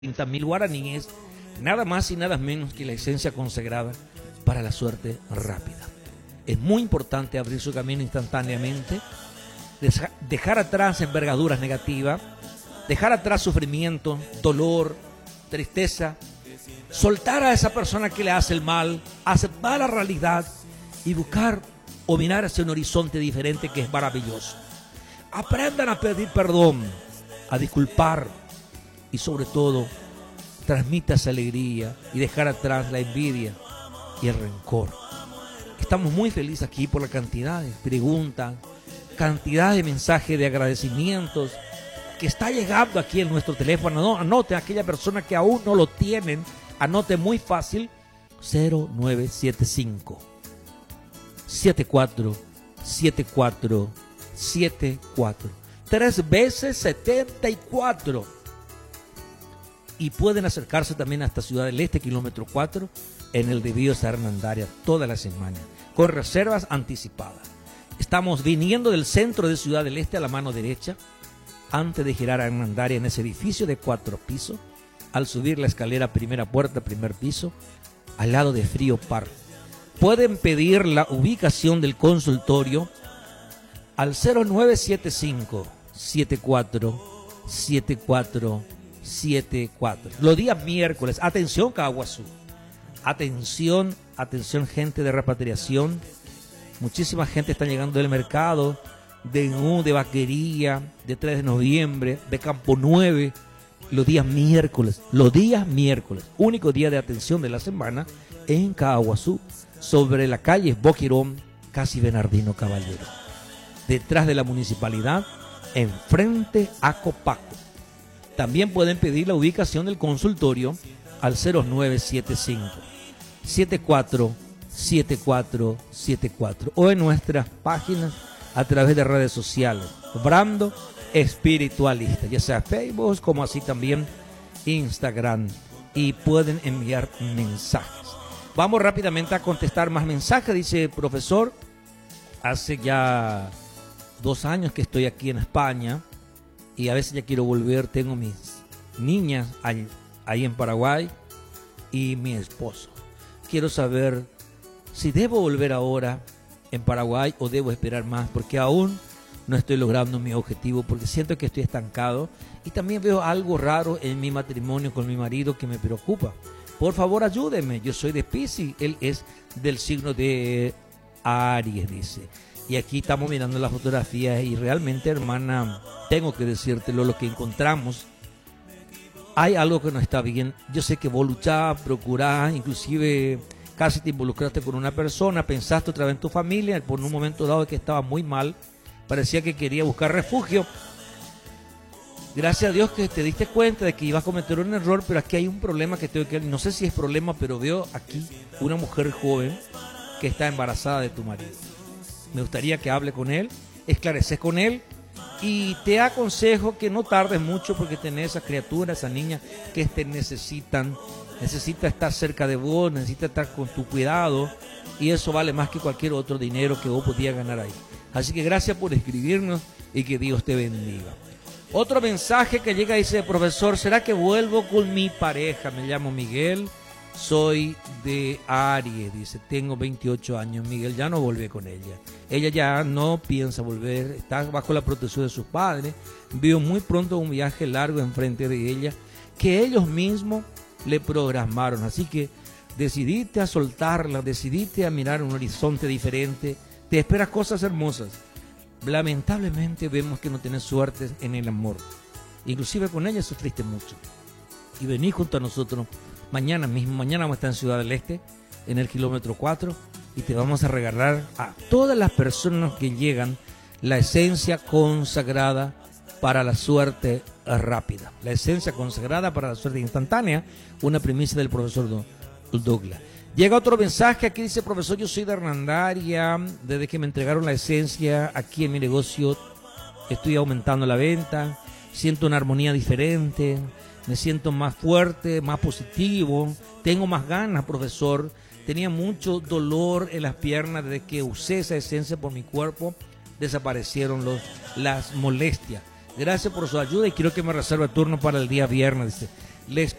30.000 guaraníes, nada más y nada menos que la esencia consagrada para la suerte rápida. Es muy importante abrir su camino instantáneamente, dejar atrás envergaduras negativas, dejar atrás sufrimiento, dolor, tristeza, soltar a esa persona que le hace el mal, aceptar la realidad y buscar o mirar hacia un horizonte diferente que es maravilloso. Aprendan a pedir perdón, a disculpar y sobre todo transmita esa alegría y dejar atrás la envidia y el rencor. Estamos muy felices aquí por la cantidad de preguntas, cantidad de mensajes de agradecimientos que está llegando aquí en nuestro teléfono. No, anote a aquella persona que aún no lo tienen, anote muy fácil: 0975 74 74 74, 3 veces 74. Y pueden acercarse también hasta Ciudad del Este, kilómetro 4, en el debido a Hernandaria toda la semana, con reservas anticipadas. Estamos viniendo del centro de Ciudad del Este a la mano derecha, antes de girar a Hernandaria, en ese edificio de 4 pisos, al subir la escalera, primera puerta, primer piso, al lado de Frío Park. Pueden pedir la ubicación del consultorio al 0975 74 74 74. Los días miércoles. Atención, Caguazú. Atención, atención, gente de repatriación. Muchísima gente está llegando del mercado, de NU, de Vaquería, de 3 de noviembre, de Campo 9. Los días miércoles. Único día de atención de la semana en Caguazú, sobre la calle Boquerón, casi Bernardino Caballero. Detrás de la municipalidad, enfrente a Copaco. También pueden pedir la ubicación del consultorio al 0975 74 74 74 o en nuestras páginas a través de redes sociales, Brando Espiritualista, ya sea Facebook como así también Instagram, y pueden enviar mensajes. Vamos rápidamente a contestar más mensajes. Dice: profesor, hace ya 2 años que estoy aquí en España y a veces ya quiero volver. Tengo mis niñas ahí en Paraguay y mi esposo. Quiero saber si debo volver ahora en Paraguay o debo esperar más, porque aún no estoy logrando mi objetivo, porque siento que estoy estancado y también veo algo raro en mi matrimonio con mi marido que me preocupa. Por favor, ayúdeme. Yo soy de Piscis, él es del signo de Aries, dice. Y aquí estamos mirando las fotografías y realmente, hermana, tengo que decírtelo, lo que encontramos, hay algo que no está bien. Yo sé que vos luchás, procurás, inclusive casi te involucraste con una persona, pensaste otra vez en tu familia, por un momento dado que estaba muy mal, parecía que quería buscar refugio. Gracias a Dios que te diste cuenta de que ibas a cometer un error, pero aquí hay un problema que tengo que... No sé si es problema, pero veo aquí una mujer joven que está embarazada de tu marido. Me gustaría que hable con él, esclareces con él y te aconsejo que no tardes mucho, porque tenés esa criatura, esa niña que necesita estar cerca de vos, necesita estar con tu cuidado, y eso vale más que cualquier otro dinero que vos podías ganar ahí. Así que gracias por escribirnos y que Dios te bendiga. Otro mensaje que llega dice: profesor, ¿será que vuelvo con mi pareja? Me llamo Miguel, soy de Aries, dice, tengo 28 años. Miguel ya no vuelve con ella. Ella ya no piensa volver, está bajo la protección de sus padres. Veo muy pronto un viaje largo enfrente de ella que ellos mismos le programaron. Así que decidiste a soltarla, decidiste a mirar un horizonte diferente. Te esperas cosas hermosas. Lamentablemente vemos que no tenés suerte en el amor. Inclusive con ella sufriste mucho. Y venís junto a nosotros mañana mismo. Mañana vamos a estar en Ciudad del Este, en el kilómetro 4, y te vamos a regalar a todas las personas que llegan la esencia consagrada para la suerte rápida. La esencia consagrada para la suerte instantánea, una primicia del profesor Douglas. Llega otro mensaje, aquí dice: profesor, yo soy de Hernandaria, desde que me entregaron la esencia aquí en mi negocio estoy aumentando la venta, siento una armonía diferente, me siento más fuerte, más positivo, tengo más ganas, profesor. Tenía mucho dolor en las piernas, desde que usé esa esencia por mi cuerpo desaparecieron las molestias. Gracias por su ayuda y quiero que me reserve turno para el día viernes. Dice, les